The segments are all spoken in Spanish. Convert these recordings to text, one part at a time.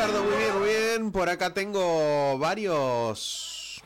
Edgardo? Muy bien, muy bien. Por acá tengo varios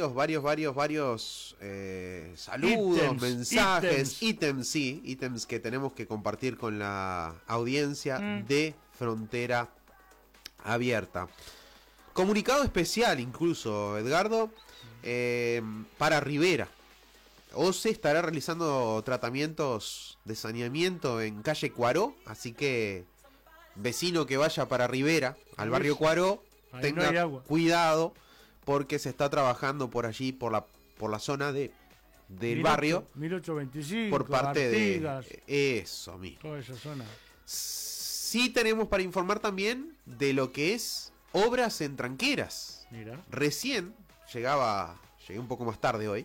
saludos, mensajes, ítems que tenemos que compartir con la audiencia de Frontera Abierta. Comunicado especial incluso, Edgardo, para Rivera. OCE estará realizando tratamientos de saneamiento en calle Cuaró, así que vecino que vaya para Rivera, al barrio Cuaró, tenga cuidado porque se está trabajando por allí, por la zona del barrio. 1825, por parte Artigas, de eso mismo. toda esa zona. Sí tenemos para informar también de lo que es obras en Tranqueras. Mira. Recién llegué un poco más tarde hoy.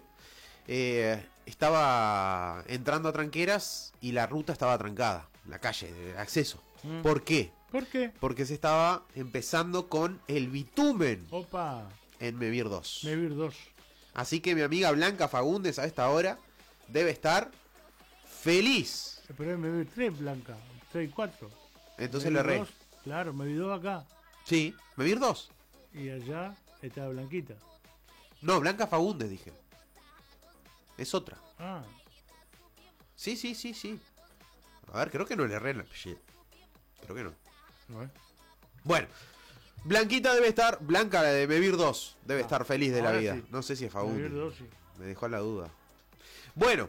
Estaba entrando a Tranqueras y la ruta estaba trancada, la calle, el acceso. ¿Por qué? ¿Por qué? Porque se estaba empezando con el bitumen. Opa. En Mevir 2. Mevir 2. Así que mi amiga Blanca Fagundes a esta hora debe estar feliz. Pero es Mevir 3, Blanca. 3 y 4. Entonces le erré. Claro, Mevir 2 acá. Sí, Mevir 2. Y allá está Blanquita. No, Blanca Fagundes dije. Es otra. Ah. Sí. A ver, creo que no le erré el apellido. Creo que no. Bueno, Blanquita debe estar, Blanca de Mevir 2, debe estar feliz de la vida. Sí. No sé si es Fagundes. Mevir 2, sí. Me dejó la duda. Bueno,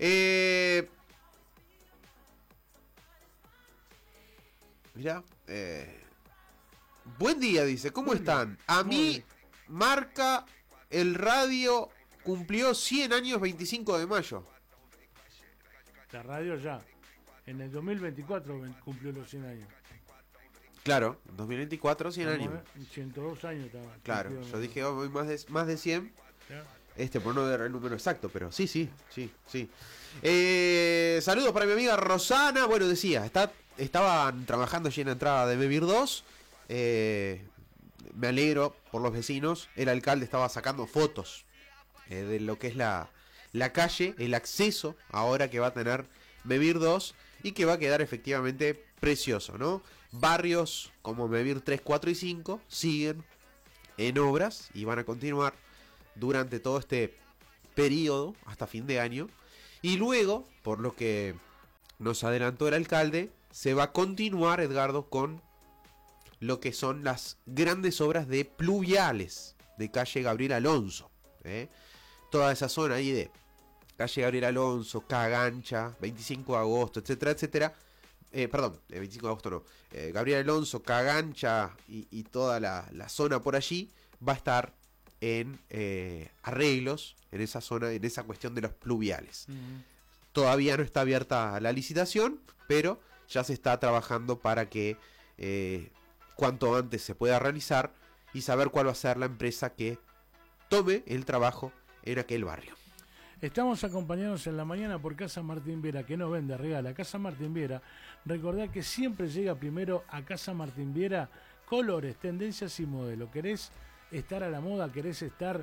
mirá, buen día, dice, ¿cómo están? A mí marca el radio cumplió 100 años 25 de mayo. La radio ya. En el 2024 cumplió los 100 años. Claro, en 2024 100 años. 102 años estaba. Claro, yo dije hoy más de 100. Claro. Por no dar el número exacto, pero sí. Saludos para mi amiga Rosana. Bueno, decía, estaban trabajando allí en la entrada de Mevir 2. Me alegro por los vecinos. El alcalde estaba sacando fotos de lo que es la calle, el acceso ahora que va a tener Mevir 2 y que va a quedar efectivamente precioso, ¿no? Barrios como Mevir 3, 4 y 5 siguen en obras y van a continuar durante todo este periodo hasta fin de año. Y luego, por lo que nos adelantó el alcalde, se va a continuar, Edgardo, con lo que son las grandes obras de pluviales de calle Gabriel Alonso. Toda esa zona ahí de calle Gabriel Alonso, Cagancha, 25 de agosto, etcétera. 25 de agosto no. Gabriel Alonso, Cagancha y toda la zona por allí va a estar en arreglos en esa zona, en esa cuestión de los pluviales. Todavía no está abierta la licitación, pero ya se está trabajando para que cuanto antes se pueda realizar y saber cuál va a ser la empresa que tome el trabajo en aquel barrio. Estamos acompañados en la mañana por Casa Martín Viera, que nos vende, regala. Casa Martín Viera, recordad que siempre llega primero a Casa Martín Viera colores, tendencias y modelos. ¿Querés estar a la moda? ¿Querés estar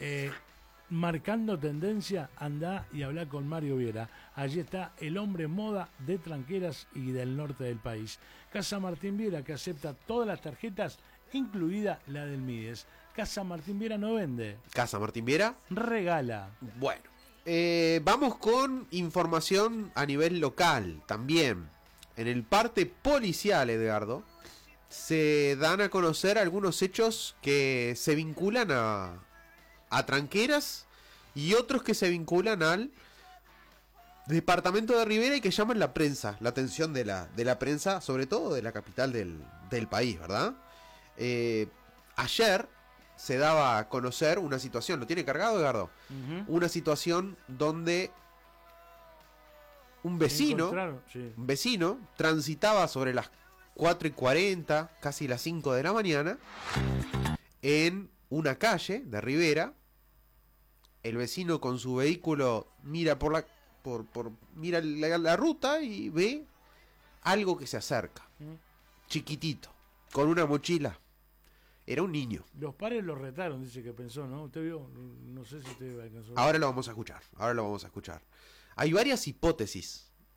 marcando tendencia? Andá y habla con Mario Viera. Allí está el hombre moda de Tranqueras y del norte del país. Casa Martín Viera, que acepta todas las tarjetas, incluida la del Mides. Casa Martín Viera no vende. Casa Martín Viera regala. Bueno, vamos con información a nivel local también. En el parte policial, Edgardo, se dan a conocer algunos hechos que se vinculan a Tranqueras y otros que se vinculan al departamento de Rivera y que llaman la prensa, la atención de la prensa, sobre todo de la capital del país, ¿verdad? Ayer se daba a conocer una situación, ¿lo tiene cargado, Edgardo? Una situación donde un vecino transitaba sobre las 4:40, casi las 5 de la mañana, en una calle de Rivera. El vecino con su vehículo mira mira la ruta y ve algo que se acerca, chiquitito, con una mochila. Era un niño. Los padres lo retaron, dice que pensó, ¿no? ¿Usted vio? No sé si usted alcanzó. Ahora lo vamos a escuchar. Hay varias hipótesis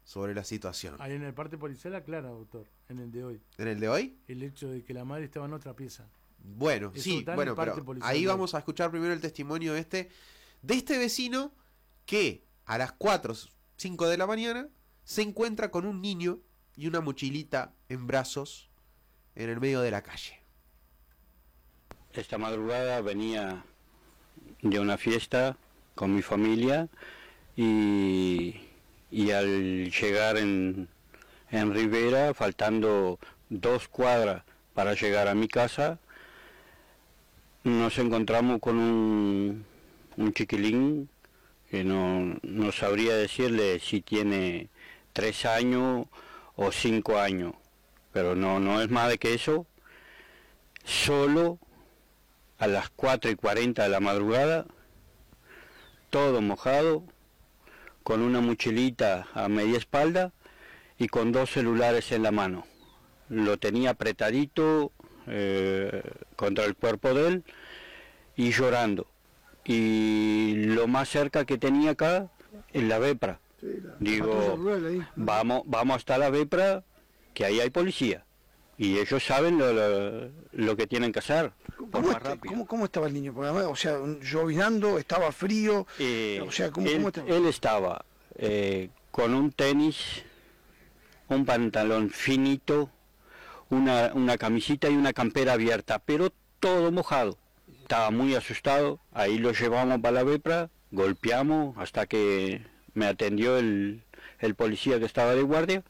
sobre la situación. Ahí en el parte policial aclara, doctor, en el de hoy. ¿En el de hoy? El hecho de que la madre estaba en otra pieza. Bueno, Eso sí, está en bueno, el parte pero policial ahí de hoy. vamos a escuchar primero el testimonio de este vecino que a las 4, 5 de la mañana se encuentra con un niño y una mochilita en brazos en el medio de la calle. Esta madrugada venía de una fiesta con mi familia y al llegar en Rivera, faltando 2 cuadras para llegar a mi casa, nos encontramos con un chiquilín que no sabría decirle si tiene 3 años o 5 años, pero no es más de que eso, solo a las 4:40 de la madrugada, todo mojado, con una mochilita a media espalda y con 2 celulares en la mano. Lo tenía apretadito contra el cuerpo de él y llorando. Y lo más cerca que tenía acá es la Vepra. Digo, vamos hasta la Vepra, que ahí hay policía. Y ellos saben lo que tienen que hacer. ¿Cómo estaba el niño? Porque además, o sea, llovinando, estaba frío. O sea, ¿cómo estaba? Él estaba con un tenis, un pantalón finito, una camisita y una campera abierta, pero todo mojado. Estaba muy asustado. Ahí lo llevamos para la Vepra, golpeamos hasta que me atendió el policía que estaba de guardia.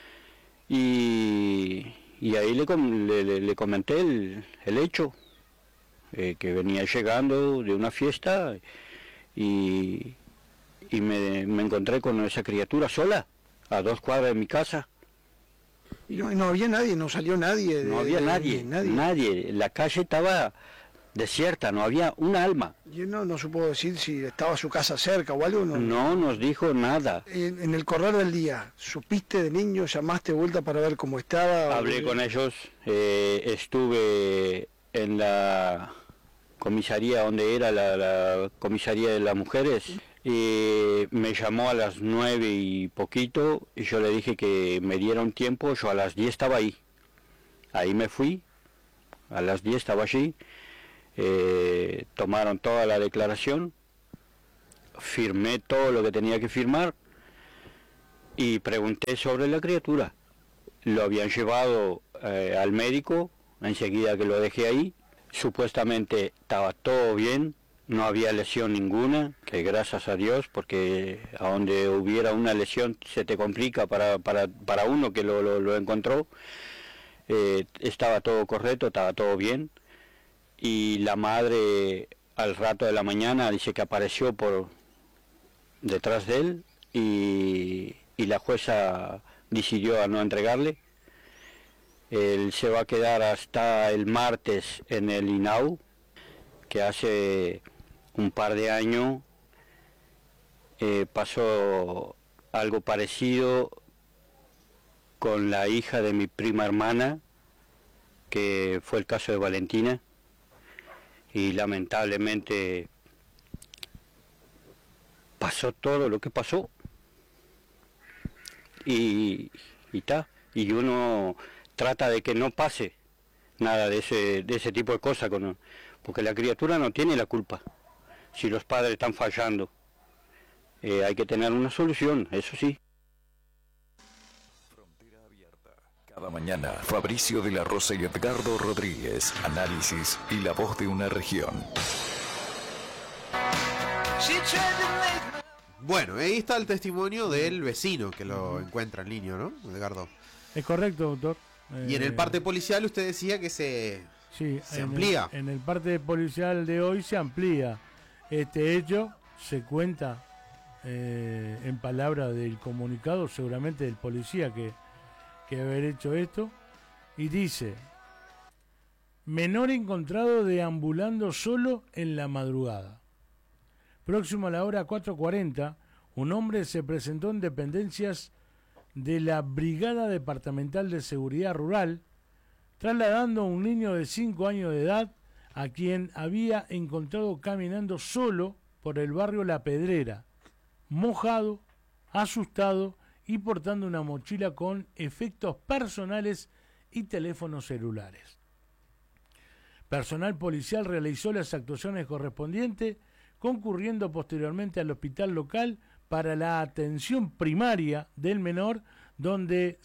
Y ahí le comenté el hecho, que venía llegando de una fiesta y me encontré con esa criatura sola, a 2 cuadras de mi casa. Y no había nadie, no salió nadie. No había nadie. La calle estaba desierta, no había un alma. Y él no supo decir si estaba su casa cerca o algo. No nos dijo nada. En el correr del día, ¿supiste de niño? ¿Llamaste de vuelta para ver cómo estaba? Hablé con ellos, estuve en la comisaría donde era la comisaría de las mujeres. Me llamó a las 9 y poquito y yo le dije que me diera un tiempo. Yo a las 10 estaba ahí. Ahí me fui, a las 10 estaba allí. Tomaron toda la declaración, firmé todo lo que tenía que firmar y pregunté sobre la criatura. Lo habían llevado al médico, enseguida que lo dejé ahí. Supuestamente estaba todo bien, no había lesión ninguna, que gracias a Dios, porque a donde hubiera una lesión se te complica para uno que lo encontró. Estaba todo correcto, estaba todo bien. Y la madre al rato de la mañana dice que apareció por detrás de él y la jueza decidió a no entregarle. Él se va a quedar hasta el martes en el INAU, que hace un par de años pasó algo parecido con la hija de mi prima hermana, que fue el caso de Valentina. Y lamentablemente pasó todo lo que pasó y y uno trata de que no pase nada de ese tipo de cosas, porque la criatura no tiene la culpa si los padres están fallando. Hay que tener una solución, eso sí. Cada mañana, Fabricio de la Rosa y Edgardo Rodríguez, análisis y la voz de una región. Bueno, ahí está el testimonio del vecino que lo encuentra el niño, ¿no, Edgardo? Es correcto, doctor. Y en el parte policial usted decía que se amplía. En el parte policial de hoy se amplía este hecho, se cuenta en palabras del comunicado, seguramente del policía que haber hecho esto, y dice: menor encontrado deambulando solo en la madrugada. Próximo a la hora 4:40, un hombre se presentó en dependencias de la Brigada Departamental de Seguridad Rural, trasladando a un niño de 5 años de edad, a quien había encontrado caminando solo por el barrio La Pedrera, mojado, asustado y portando una mochila con efectos personales y teléfonos celulares. Personal policial realizó las actuaciones correspondientes, concurriendo posteriormente al hospital local para la atención primaria del menor, donde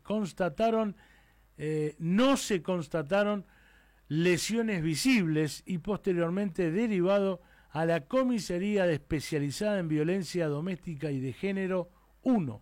no se constataron lesiones visibles, y posteriormente derivado a la Comisaría Especializada en Violencia Doméstica y de Género 1.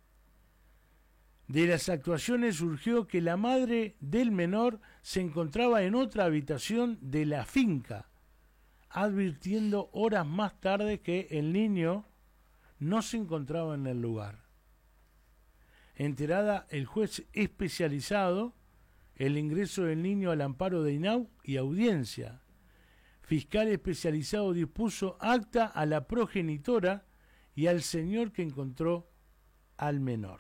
De las actuaciones surgió que la madre del menor se encontraba en otra habitación de la finca, advirtiendo horas más tarde que el niño no se encontraba en el lugar. Enterada el juez especializado, el ingreso del niño al amparo de INAU y audiencia. Fiscal especializado dispuso acta a la progenitora y al señor que encontró al menor.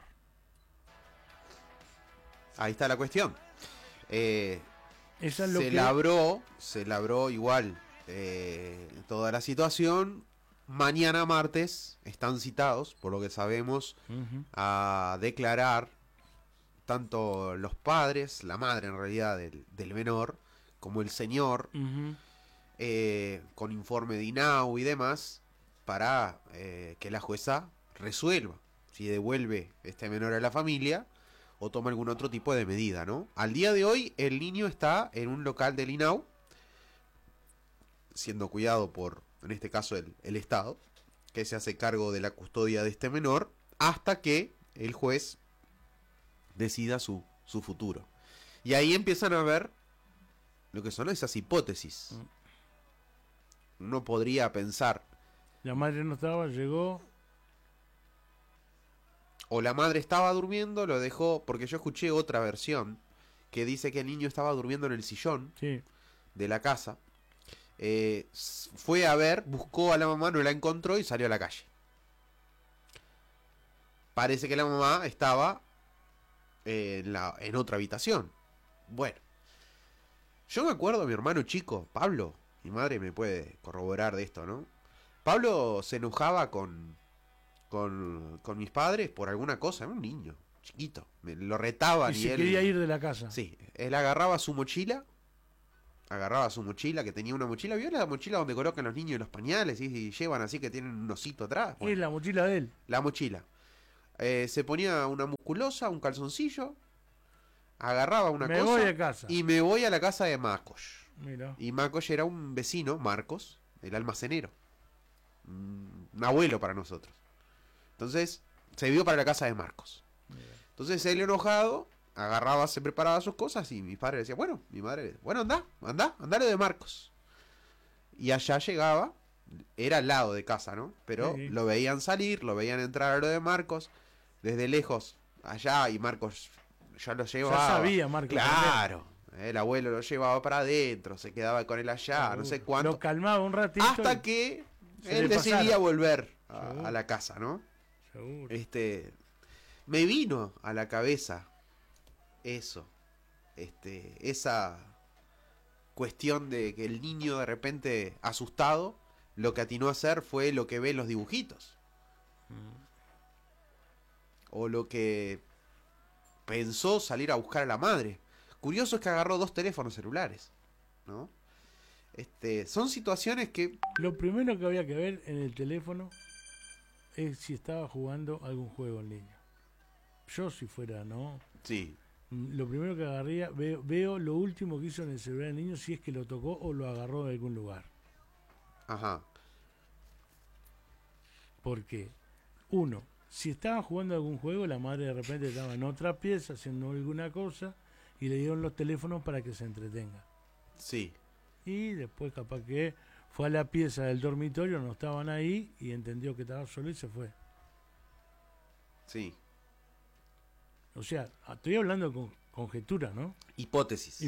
Ahí está la cuestión. Eso es lo se labró igual toda la situación. Mañana martes están citados, por lo que sabemos, a declarar tanto los padres, la madre en realidad del menor, como el señor, con informe de INAU y demás, para que la jueza resuelva si devuelve este menor a la familia o toma algún otro tipo de medida, ¿no? Al día de hoy, el niño está en un local del INAU, siendo cuidado por, en este caso, el Estado, que se hace cargo de la custodia de este menor, hasta que el juez decida su futuro. Y ahí empiezan a ver lo que son esas hipótesis. Uno podría pensar... La madre no estaba, llegó... O la madre estaba durmiendo, lo dejó... Porque yo escuché otra versión que dice que el niño estaba durmiendo en el sillón de la casa. Fue a ver, buscó a la mamá, no la encontró y salió a la calle. Parece que la mamá estaba en otra habitación. Bueno, yo me acuerdo de mi hermano chico, Pablo, mi madre me puede corroborar de esto, ¿no? Pablo se enojaba con mis padres por alguna cosa, era un niño chiquito, lo retaban y se quería ir de la casa. Sí, él agarraba su mochila, que tenía una mochila, ¿vio la mochila donde colocan los niños los pañales y llevan así que tienen un osito atrás? Bueno, es la mochila de él. La mochila. Se ponía una musculosa, un calzoncillo, agarraba una cosa. Me voy a casa. Y me voy a la casa de Macos. Mira. Y Macos era un vecino, Marcos, el almacenero. Un abuelo para nosotros. Entonces, se vio para la casa de Marcos. Mira. Entonces él enojado, agarraba, se preparaba sus cosas y mi padre decía, bueno, mi madre, bueno, andá lo de Marcos. Y allá llegaba, era al lado de casa, ¿no? Pero lo veían salir, lo veían entrar a lo de Marcos, desde lejos, allá, y Marcos ya lo llevaba. Ya sabía Marcos. Claro, el abuelo lo llevaba para adentro, se quedaba con él allá, no sé cuánto. Lo calmaba un ratito. Hasta que él decidía volver a la casa, ¿no? Seguro. Me vino a la cabeza eso, esa cuestión de que el niño de repente asustado, lo que atinó a hacer fue lo que ve en los dibujitos. O lo que pensó salir a buscar a la madre. Curioso es que agarró 2 teléfonos celulares, ¿no? Son situaciones que... Lo primero que había que ver en el teléfono es si estaba jugando algún juego en línea. Yo si fuera, ¿no? Sí. Lo primero que agarría, veo lo último que hizo en el celular del niño, si es que lo tocó o lo agarró de algún lugar. Ajá. Porque, uno, si estaba jugando algún juego, la madre de repente estaba en otra pieza haciendo alguna cosa y le dieron los teléfonos para que se entretenga. Sí. Y después capaz que fue a la pieza del dormitorio, no estaban ahí y entendió que estaba solo y se fue. Sí. O sea, estoy hablando con conjetura, ¿no? Hipótesis.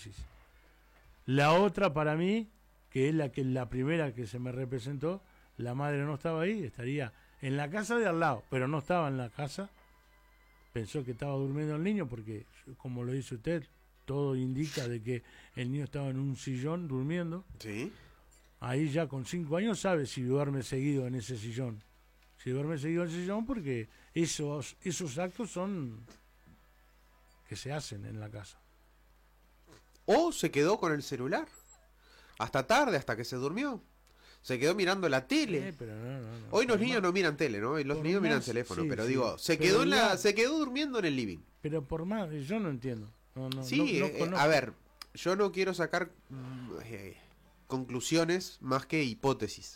La otra para mí, que es la primera que se me representó, la madre no estaba ahí, estaría en la casa de al lado, pero no estaba en la casa. Pensó que estaba durmiendo el niño porque, como lo dice usted, todo indica de que el niño estaba en un sillón durmiendo. Sí. Ahí ya con 5 años sabe si duerme seguido en ese sillón. Si duerme seguido en el sillón, porque esos actos son que se hacen en la casa. O se quedó con el celular. Hasta tarde, hasta que se durmió. Se quedó mirando la tele. Pero no. Hoy los niños no miran tele, ¿no? Los niños miran teléfono, pero digo, se quedó se quedó durmiendo en el living. Pero por más, yo no entiendo. A ver, yo no quiero sacar conclusiones más que hipótesis.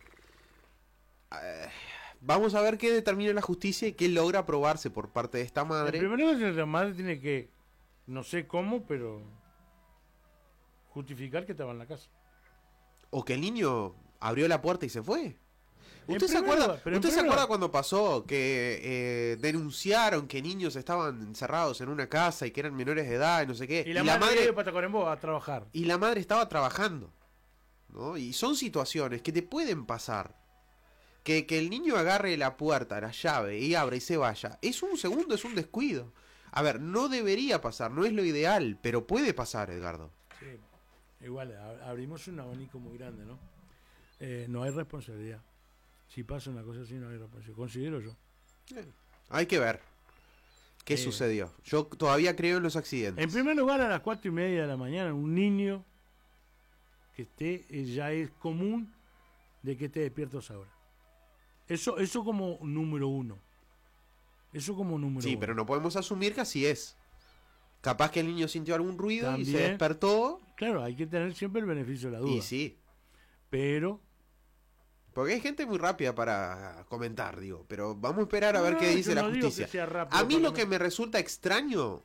Vamos a ver qué determina la justicia y qué logra aprobarse por parte de esta madre. El primero es que la madre tiene que, no sé cómo, pero justificar que estaba en la casa. O que el niño abrió la puerta y se fue. ¿Usted se acuerda cuando pasó que denunciaron que niños estaban encerrados en una casa y que eran menores de edad y no sé qué? Y la madre iba para Tacuarembó a trabajar. Y la madre estaba trabajando, ¿no? Y son situaciones que te pueden pasar. Que el niño agarre la puerta, la llave, y abra y se vaya. Es un segundo, es un descuido. A ver, no debería pasar, no es lo ideal, pero puede pasar, Edgardo. Sí, igual, abrimos un abanico muy grande, ¿no? No hay responsabilidad. Si pasa una cosa así, no hay responsabilidad. Considero yo. Hay que ver qué sucedió. Yo todavía creo en los accidentes. En primer lugar, a las 4:30 de la mañana, un niño que esté, ya es común de que esté despierto a esa hora. Eso como número uno. Sí, pero no podemos asumir que así es. Capaz que el niño sintió algún ruido también, y se despertó. Claro, hay que tener siempre el beneficio de la duda. Y sí. Pero... Porque hay gente muy rápida para comentar, digo. Pero vamos a esperar a ver qué dice la justicia. A mí lo que me resulta extraño...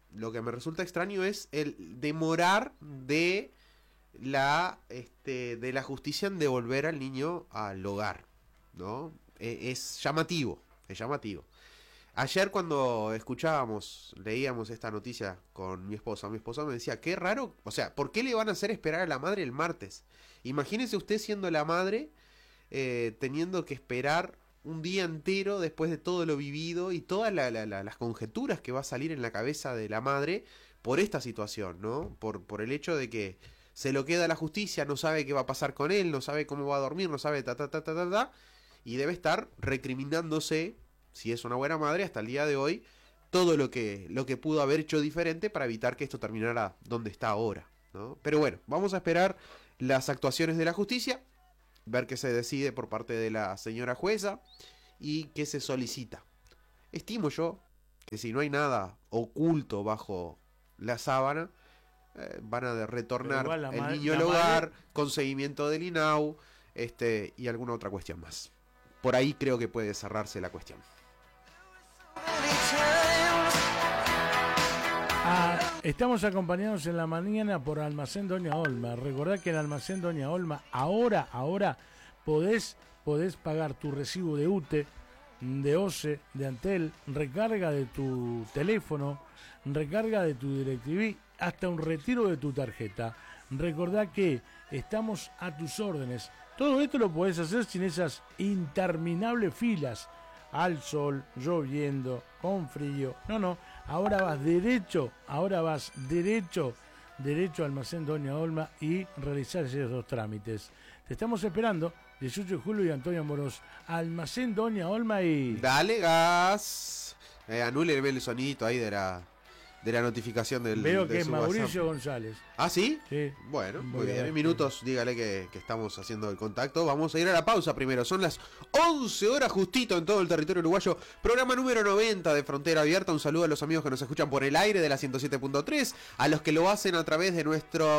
es el demorar de la justicia en devolver al niño al hogar, ¿no? Es llamativo. Ayer cuando leíamos esta noticia con mi esposa me decía, qué raro, o sea, ¿por qué le van a hacer esperar a la madre el martes? Imagínese usted siendo la madre, teniendo que esperar un día entero después de todo lo vivido y todas las conjeturas que va a salir en la cabeza de la madre por esta situación, ¿no? Por el hecho de que se lo queda a la justicia, no sabe qué va a pasar con él, no sabe cómo va a dormir, no sabe y debe estar recriminándose, si es una buena madre, hasta el día de hoy, todo lo que pudo haber hecho diferente para evitar que esto terminara donde está ahora, ¿no? Pero bueno, vamos a esperar las actuaciones de la justicia, ver qué se decide por parte de la señora jueza y qué se solicita. Estimo yo que si no hay nada oculto bajo la sábana, van a retornar el niño al hogar, con seguimiento del INAU, y alguna otra cuestión más. Por ahí creo que puede cerrarse la cuestión. Estamos acompañados en la mañana por Almacén Doña Olma. Recordá que en Almacén Doña Olma ahora podés pagar tu recibo de UTE, de OCE, de Antel, recarga de tu teléfono, recarga de tu DirecTV, hasta un retiro de tu tarjeta. Recordá que estamos a tus órdenes. Todo esto lo podés hacer sin esas interminables filas, al sol, lloviendo, con frío. No, ahora vas derecho a Almacén Doña Olma y realizar esos dos trámites. Te estamos esperando, 18 de julio y Antonio Amorós, Almacén Doña Olma y... Dale gas. Anúleme el sonidito ahí de la notificación del... Veo que de es Mauricio González. ¿Ah, sí? Sí. Bueno, muy bien. En minutos, dígale que estamos haciendo el contacto. Vamos a ir a la pausa primero. Son las 11 horas justito en todo el territorio uruguayo. Programa número 90 de Frontera Abierta. Un saludo a los amigos que nos escuchan por el aire de la 107.3. A los que lo hacen a través de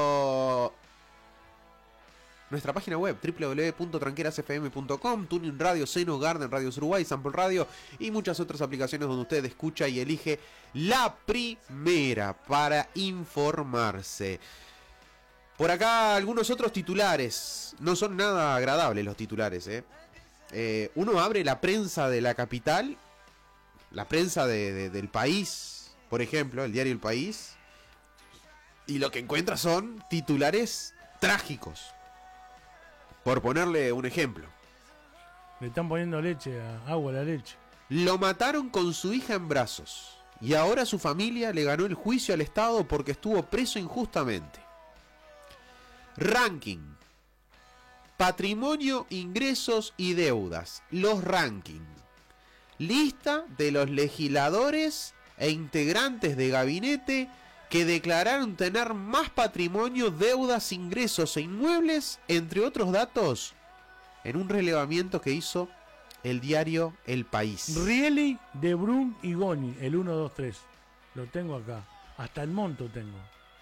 nuestra página web www.tranquerasfm.com, Tuning Radio, Seno, Garden, Radios Uruguay, Sample Radio y muchas otras aplicaciones donde usted escucha y elige la primera para informarse. Por acá algunos otros titulares, no son nada agradables los titulares, uno abre la prensa de la capital, la prensa del país, por ejemplo, el diario El País, y lo que encuentra son titulares trágicos. Por ponerle un ejemplo. Le están poniendo agua a la leche. Lo mataron con su hija en brazos. Y ahora su familia le ganó el juicio al Estado porque estuvo preso injustamente. Ranking. patrimonio, ingresos y deudas. Los rankings. Lista de los legisladores e integrantes de gabinete que declararon tener más patrimonio, deudas, ingresos e inmuebles, entre otros datos, en un relevamiento que hizo el diario El País. Rieli, De Brun y Goni, el 1, 2, 3. Lo tengo acá. Hasta el monto tengo.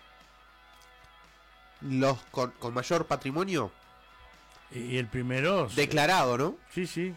Los con mayor patrimonio Y el primero... declarado, ¿no? Sí, sí.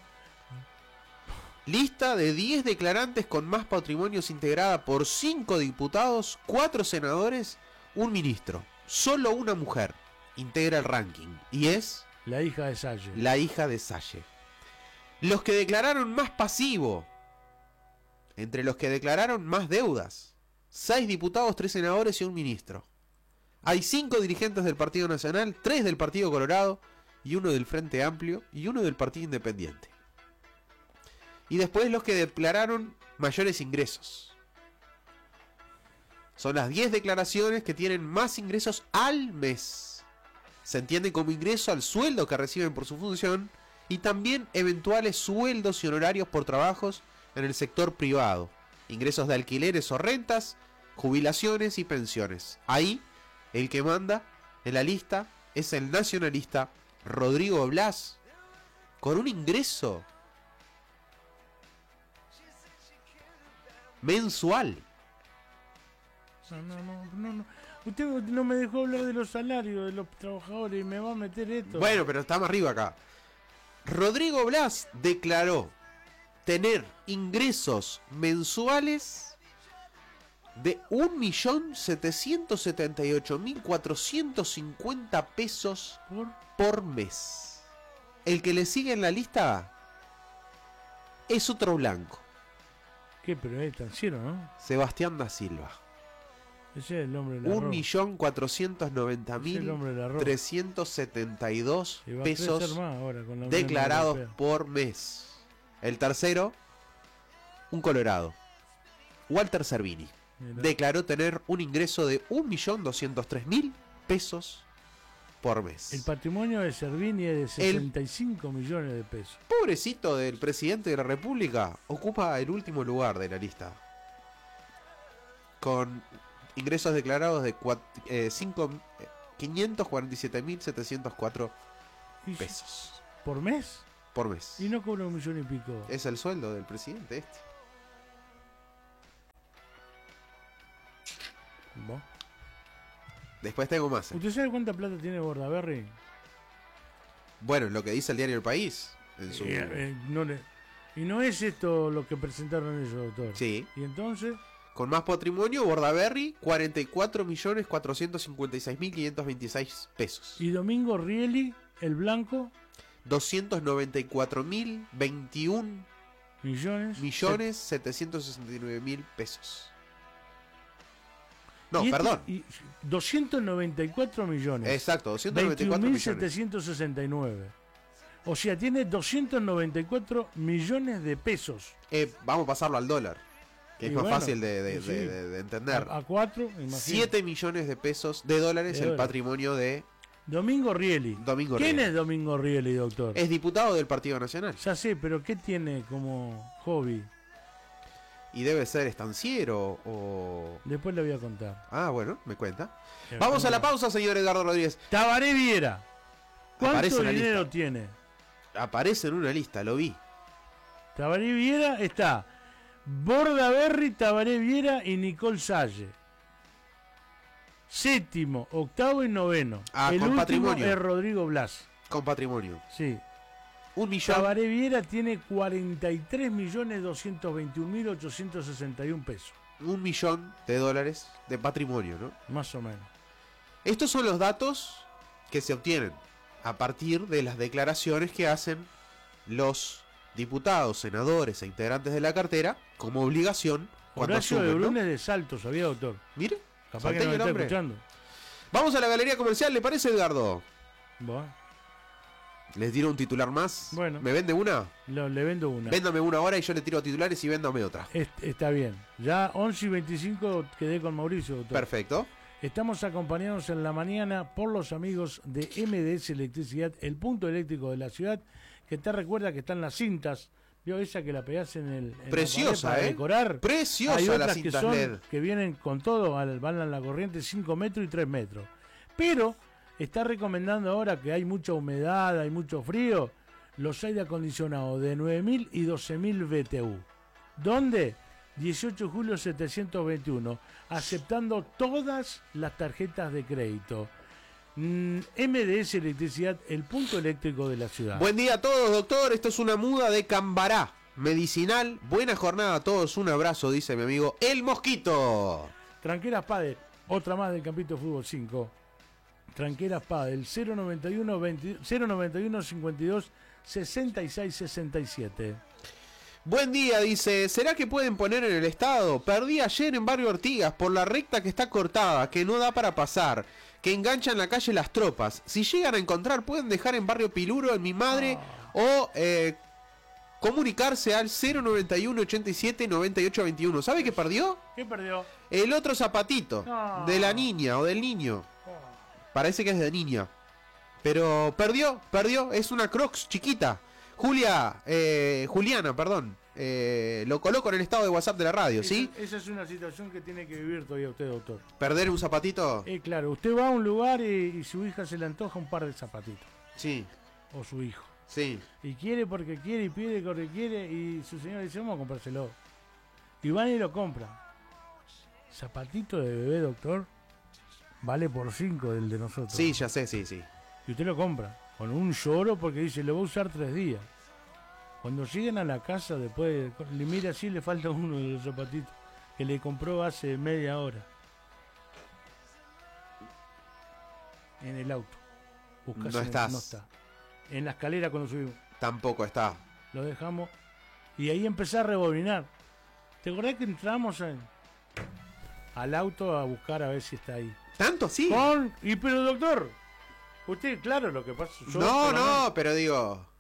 Lista de 10 declarantes con más patrimonios integrada por 5 diputados, 4 senadores, un ministro. Solo una mujer integra el ranking y es... La hija de Salle. La hija de Salle. Los que declararon más pasivo. Entre los que declararon más deudas. 6 diputados, 3 senadores y un ministro. Hay 5 dirigentes del Partido Nacional, 3 del Partido Colorado y 1 del Frente Amplio y 1 del Partido Independiente. Y después los que declararon mayores ingresos. Son las 10 declaraciones que tienen más ingresos al mes. Se entiende como ingreso al sueldo que reciben por su función y también eventuales sueldos y honorarios por trabajos en el sector privado, ingresos de alquileres o rentas, jubilaciones y pensiones. Ahí, el que manda en la lista es el nacionalista Rodrigo Blas, con un ingreso mensual. No. Usted no me dejó hablar de los salarios de los trabajadores y me va a meter esto. Bueno, pero estamos arriba acá. Rodrigo Blas declaró tener ingresos mensuales de 1.778.450 pesos por mes. El que le sigue en la lista es otro blanco. ¿Qué? Pero es estanciero, ¿no? Sebastián da Silva. Ese es el hombre del arroz. 1.490.372 pesos con declarados por mes. El tercero, un colorado, Walter Cervini. Mirá. Declaró tener un ingreso de 1.203.000 pesos por mes. El patrimonio de Cervini es de 65 millones de pesos. Pobrecito del presidente de la República, ocupa el último lugar de la lista, con ingresos declarados de 547.704 pesos. ¿Por mes? Por mes. Y no cobra 1 millón y pico. Es el sueldo del presidente este. ¿Vos? Después tengo más. ¿Usted sabe cuánta plata tiene Bordaberry? Bueno, lo que dice el diario El País. En su... Y no es esto lo que presentaron ellos, doctor. Sí. ¿Y entonces? Con más patrimonio, Bordaberry, 44.456.526 pesos. ¿Y Domingo Rieli, el blanco? 294.021 millones 769.000 pesos. No, y perdón. 294 millones. Exacto, 294 millones. 21.769. O sea, tiene 294 millones de pesos. Vamos a pasarlo al dólar, que es más fácil de sí. entender. A 4, imagínate. 7 millones de pesos de dólares el patrimonio de Domingo Rieli. ¿Quién es Domingo Rieli, doctor? Es diputado del Partido Nacional. Ya sé, pero ¿qué tiene como hobby? Y debe ser estanciero o... Después le voy a contar. Ah, bueno, me cuenta. Vamos a la pausa, señor Edgardo Rodríguez. Tabaré Viera. ¿Cuánto dinero tiene? Aparece en una lista, lo vi. Tabaré Viera está Bordaberry, Tabaré Viera y Nicole Salle. Séptimo, octavo y noveno. El con último patrimonio. es Rodrigo Blas. Con patrimonio. Sí. 1.000.000. Tabaré Viera tiene 43.221.861 pesos. $1 millón de patrimonio, ¿no? Más o menos. Estos son los datos que se obtienen a partir de las declaraciones que hacen los diputados, senadores e integrantes de la cartera como obligación cuando Horacio asumen, de ¿no? Brunes de Salto, ¿sabía, doctor? Mire, Capaz que no me está escuchando. Vamos a la galería comercial, ¿le parece, Edgardo? Bueno. ¿Les tiro un titular más? Bueno. ¿Me vende una? Le vendo una. Véndame una hora y yo le tiro titulares y véndame otra. Está bien. Ya 11:25 quedé con Mauricio, doctor. Perfecto. Estamos acompañados en la mañana por los amigos de MDS Electricidad, el punto eléctrico de la ciudad, que te recuerda que están las cintas. ¿Vio esa que la pegás en preciosa, la pared para decorar? Preciosa. Hay otras las cintas que son, LED. que vienen con todo, van a la corriente 5 metros y 3 metros. Pero está recomendando ahora que hay mucha humedad, hay mucho frío, los aire acondicionados de 9.000 y 12.000 BTU. ¿Dónde? 18 de julio 721, aceptando todas las tarjetas de crédito. MDS Electricidad, el punto eléctrico de la ciudad. Buen día a todos, doctor. Esto es una muda de Cambará medicinal. Buena jornada a todos. Un abrazo, dice mi amigo El Mosquito. Tranqueras Padel, otra más del Campito Fútbol 5. Tranqueras Padel, 091 52 66 67. Buen día, dice. ¿Será que pueden poner en el estado? Perdí ayer en Barrio Ortigas por la recta que está cortada, que no da para pasar, que enganchan la calle las tropas. Si llegan a encontrar, pueden dejar en Barrio Piluro, en Mi Madre, o comunicarse al 091 87 98 21. ¿Sabe qué perdió? ¿Qué perdió? El otro zapatito de la niña o del niño. Parece que es de niña. Pero perdió. Es una Crocs chiquita. Juliana, perdón. Lo coloco en el estado de WhatsApp de la radio, ¿sí? Esa es una situación que tiene que vivir todavía usted, doctor. ¿Perder un zapatito? Claro, usted va a un lugar y su hija se le antoja un par de zapatitos. Sí. O su hijo. Sí. Y quiere porque quiere y pide porque quiere y su señora dice, vamos a comprárselo. Y van y lo compran. Zapatito de bebé, doctor, vale por 5 del de nosotros. Sí, ya sé, sí. Y usted lo compra con un lloro porque dice, lo va a usar 3 días. Cuando lleguen a la casa, después le mira así, le falta uno de los zapatitos que le compró hace media hora. En el auto. No estás. No está. En la escalera cuando subimos. Tampoco está. Lo dejamos. Y ahí empecé a rebobinar. ¿Te acordás que entramos al auto a buscar a ver si está ahí? ¿Tanto? Sí. Pero doctor, usted, claro, lo que pasa. No, pero digo...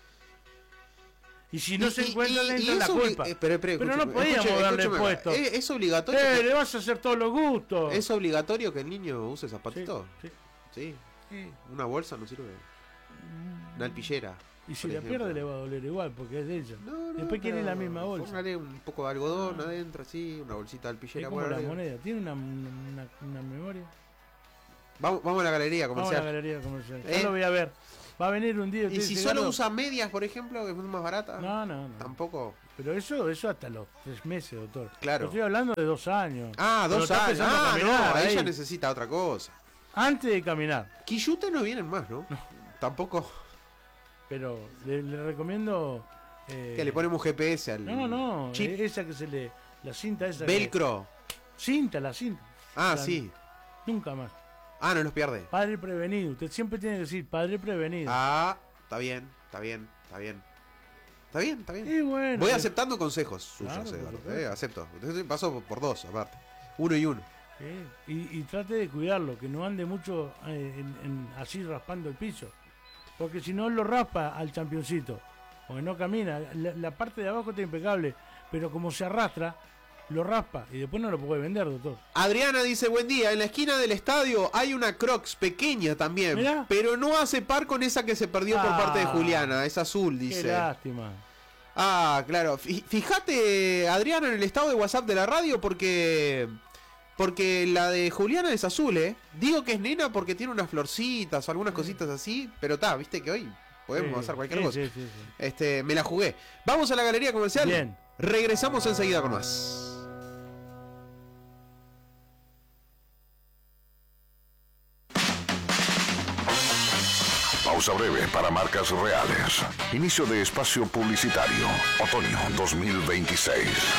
Y si no se encuentra, le entra la culpa. Pero no podíamos darle puesto. ¿Es obligatorio? Le vas a hacer todos los gustos. ¿Es obligatorio que el niño use zapatito? Sí. Una bolsa no sirve. Una alpillera. Y si la pierde le va a doler igual, porque es de ella. Después quiere la misma bolsa. Póngale un poco de algodón adentro, así, una bolsita de alpillera. Es como la moneda. ¿Tiene una memoria? Vamos a la galería comercial. Ya lo voy a ver. Va a venir un día. ¿Y si solo usa medias, por ejemplo, que es más barata? No. Tampoco. Pero eso hasta los 3 meses, doctor. Claro. Estoy hablando de 2 años. 2 años. No, ella necesita otra cosa. Antes de caminar. Quillutes no vienen más, ¿no? Tampoco. Pero le recomiendo... que le ponemos GPS al chip. Esa que la cinta esa. Velcro. La cinta. Sí. Nunca más. No los pierde. Padre prevenido. Usted siempre tiene que decir padre prevenido. Está bien. Y bueno, voy aceptando consejos suyos, Eduardo. Acepto. Entonces paso por 2, aparte. 1 y 1. Y trate de cuidarlo, que no ande mucho así raspando el piso. Porque si no lo raspa al championcito. Porque no camina. La parte de abajo está impecable. Pero como se arrastra, lo raspa y después no lo puede vender, doctor. Adriana dice, buen día, en la esquina del estadio hay una Crocs pequeña también. ¿Mirá? Pero no hace par con esa que se perdió por parte de Juliana, es azul, dice. Qué lástima. Claro, fíjate, Adriana, en el estado de WhatsApp de la radio porque la de Juliana es azul, Digo que es nena porque tiene unas florcitas o algunas cositas así, pero viste que hoy podemos hacer cualquier cosa. Sí. Me la jugué. Vamos a la galería comercial. Bien. Regresamos enseguida con más. Pausa breve para marcas reales. Inicio de espacio publicitario. Otoño 2026.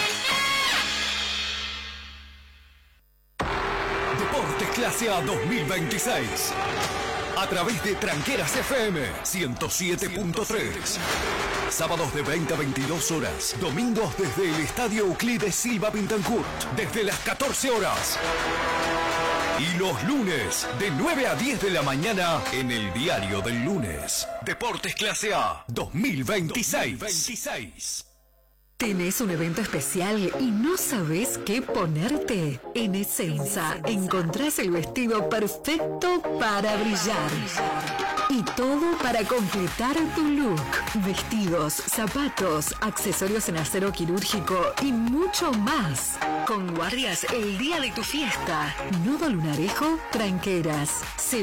Deportes Clase A 2026. A través de Tranqueras FM 107.3. Sábados de 20 a 22 horas. Domingos desde el Estadio Euclides Silva Pintancourt. Desde las 14 horas. Y los lunes, de 9 a 10 de la mañana, en el Diario del Lunes. Deportes Clase A 2026. ¿Tenés un evento especial y no sabés qué ponerte? En Essenza encontrás el vestido perfecto para brillar. Y todo para completar tu look. Vestidos, zapatos, accesorios en acero quirúrgico y mucho más. Con guardias el día de tu fiesta. Nodo Lunarejo, Tranqueras.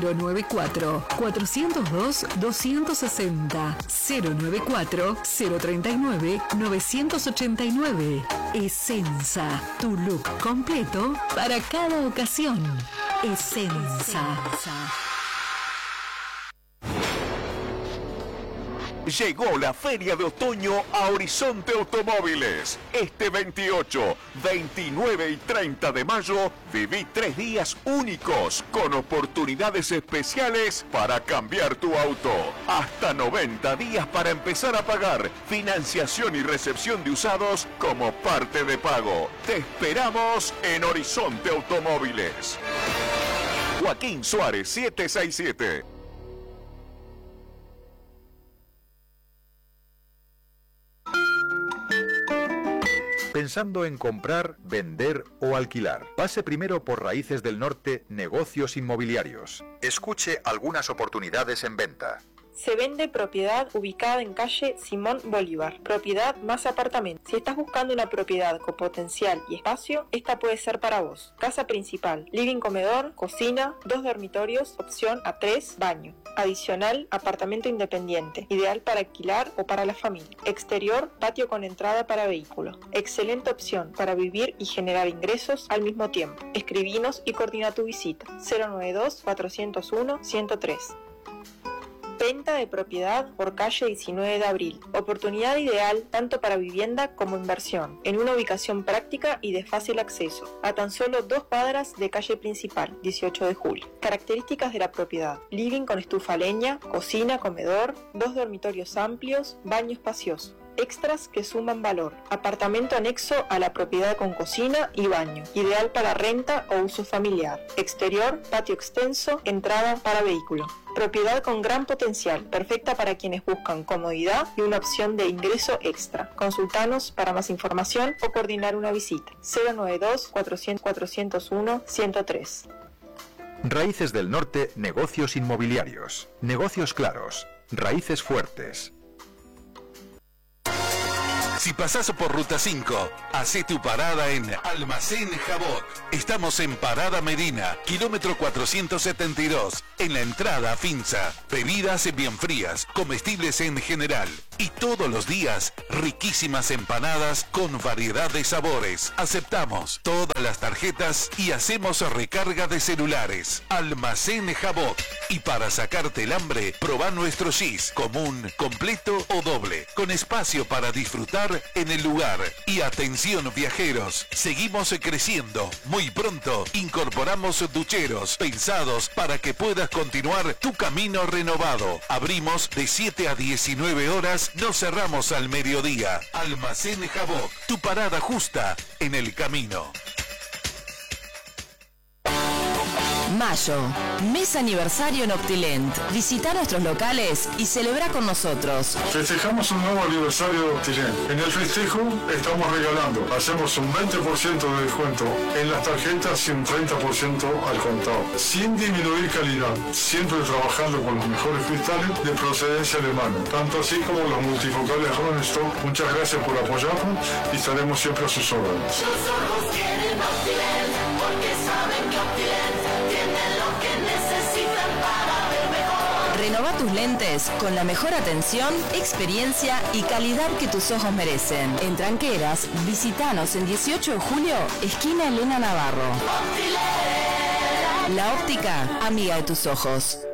094-402-260. 094-039-989. Essenza, tu look completo para cada ocasión. Essenza. Llegó la Feria de Otoño a Horizonte Automóviles. Este 28, 29 y 30 de mayo, viví 3 días únicos con oportunidades especiales para cambiar tu auto. Hasta 90 días para empezar a pagar. Financiación y recepción de usados como parte de pago. Te esperamos en Horizonte Automóviles. Joaquín Suárez 767. Pensando en comprar, vender o alquilar. Pase primero por Raíces del Norte Negocios Inmobiliarios. Escuche algunas oportunidades en venta. Se vende propiedad ubicada en calle Simón Bolívar, propiedad más apartamento. Si estás buscando una propiedad con potencial y espacio, esta puede ser para vos. Casa principal, living, comedor, cocina, 2 dormitorios, opción a 3, baño. Adicional, apartamento independiente, ideal para alquilar o para la familia. Exterior, patio con entrada para vehículos. Excelente opción para vivir y generar ingresos al mismo tiempo. Escribinos y coordina tu visita. 092-401-103. Venta de propiedad por calle 19 de abril. Oportunidad ideal tanto para vivienda como inversión, en una ubicación práctica y de fácil acceso, a tan solo 2 cuadras de calle principal, 18 de julio. Características de la propiedad: living con estufa a leña, cocina, comedor, 2 dormitorios amplios, baño espacioso. Extras que suman valor: apartamento anexo a la propiedad con cocina y baño, ideal para renta o uso familiar. Exterior, patio extenso, entrada para vehículo. Propiedad con gran potencial, perfecta para quienes buscan comodidad y una opción de ingreso extra. Consultanos para más información o coordinar una visita. 092-401-103. Raíces del Norte Negocios Inmobiliarios. Negocios claros. Raíces fuertes. Si pasás por Ruta 5, hacé tu parada en Almacén Jabot. Estamos en Parada Medina, kilómetro 472, en la entrada a Finza. Bebidas bien frías, comestibles en general. Y todos los días, riquísimas empanadas con variedad de sabores. Aceptamos todas las tarjetas y hacemos recarga de celulares. Almacén Jabot. Y para sacarte el hambre, probá nuestro gis, común, completo o doble, con espacio para disfrutar en el lugar. Y atención viajeros, seguimos creciendo. Muy pronto incorporamos ducheros pensados para que puedas continuar tu camino renovado. Abrimos de 7 a 19 horas, no cerramos al mediodía. Almacén Jabot, tu parada justa en el camino. Mayo, mes aniversario en Optilent. Visita nuestros locales y celebra con nosotros. Festejamos un nuevo aniversario de Optilent. En el festejo estamos regalando. Hacemos un 20% de descuento en las tarjetas y un 30% al contado. Sin disminuir calidad. Siempre trabajando con los mejores cristales de procedencia alemana. Tanto así como los multifocales Ronestock. Muchas gracias por apoyarnos y estaremos siempre a sus órdenes. Los ojos quieren Optilent porque saben que Optilent tienen lo que necesitan para ver mejor. Renova tus lentes con la mejor atención, experiencia y calidad que tus ojos merecen. En Tranqueras, visitanos en 18 de julio, esquina Elena Navarro. Optilent. La óptica amiga de tus ojos.